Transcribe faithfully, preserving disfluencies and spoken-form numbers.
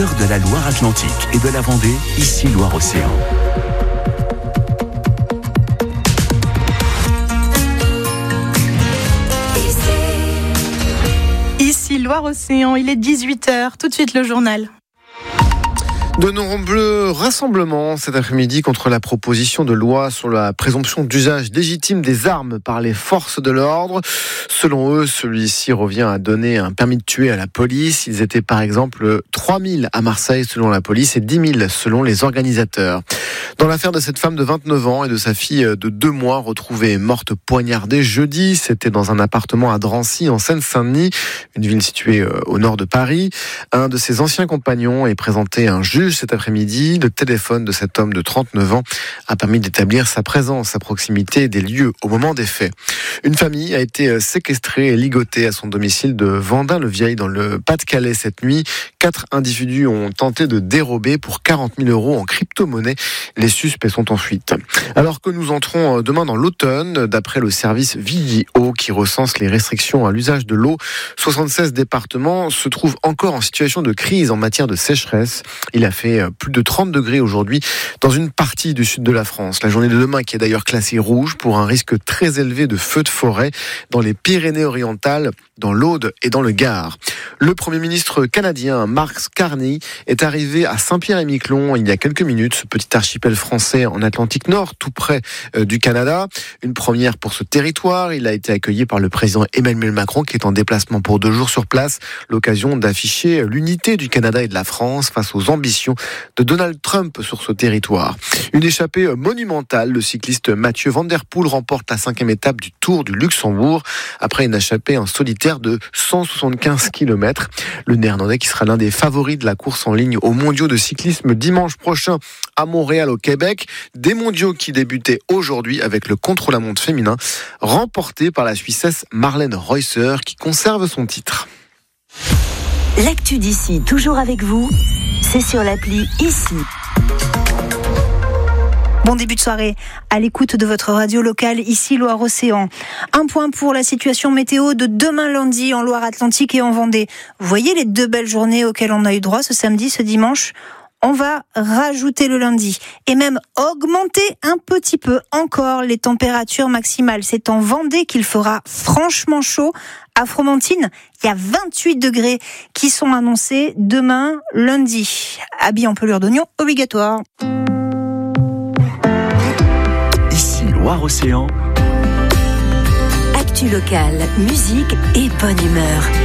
cœur de la Loire-Atlantique et de la Vendée, ici Loire-Océan. Ici Loire-Océan, il est dix-huit heures, tout de suite le journal. De nombreux rassemblements cet après-midi contre la proposition de loi sur la présomption d'usage légitime des armes par les forces de l'ordre. Selon eux, celui-ci revient à donner un permis de tuer à la police. Ils étaient par exemple trois mille à Marseille selon la police et dix mille selon les organisateurs. Dans l'affaire de cette femme de vingt-neuf ans et de sa fille de deux mois retrouvée morte poignardée jeudi, c'était dans un appartement à Drancy en Seine-Saint-Denis, une ville située au nord de Paris. Un de ses anciens compagnons est présenté à un juge cet après-midi. Le téléphone de cet homme de trente-neuf ans a permis d'établir sa présence à proximité des lieux au moment des faits. Une famille a été séquestrée et ligotée à son domicile de Vendin-le-Vieil dans le Pas-de-Calais cette nuit. Quatre individus ont tenté de dérober pour quarante mille euros en crypto-monnaie. Les suspects sont en fuite. Alors que nous entrons demain dans l'automne, d'après le service Vigio qui recense les restrictions à l'usage de l'eau, soixante-seize départements se trouvent encore en situation de crise en matière de sécheresse. Il a fait plus de trente degrés aujourd'hui dans une partie du sud de la France. La journée de demain qui est d'ailleurs classée rouge pour un risque très élevé de feux de forêt dans les Pyrénées-Orientales, dans l'Aude et dans le Gard. Le Premier ministre canadien Mark Carney est arrivé à Saint-Pierre-et-Miquelon il y a quelques minutes, ce petit archipel français en Atlantique Nord, tout près du Canada. Une première pour ce territoire. Il a été accueilli par le président Emmanuel Macron qui est en déplacement pour deux jours sur place. L'occasion d'afficher l'unité du Canada et de la France face aux ambitions de Donald Trump sur ce territoire. Une échappée monumentale. Le cycliste Mathieu Van Der Poel remporte la cinquième étape du Tour du Luxembourg après une échappée en solitaire de cent soixante-quinze kilomètres. Le Néerlandais qui sera l'un des favoris de la course en ligne aux mondiaux de cyclisme dimanche prochain à Montréal au Québec. Des mondiaux qui débutaient aujourd'hui avec le contre-la-montre féminin remporté par la Suissesse Marlène Reusser qui conserve son titre. L'actu d'ici, toujours avec vous, c'est sur l'appli Ici. Bon début de soirée à l'écoute de votre radio locale, ici Loire-Océan. Un point pour la situation météo de demain lundi en Loire-Atlantique et en Vendée. Vous voyez les deux belles journées auxquelles on a eu droit ce samedi, ce dimanche ? On va rajouter le lundi et même augmenter un petit peu encore les températures maximales. C'est en Vendée qu'il fera franchement chaud. À Fromentine, il y a vingt-huit degrés qui sont annoncés demain lundi. Habits en pelure d'oignon obligatoire. Ici Loire-Océan. Actu locale, musique et bonne humeur.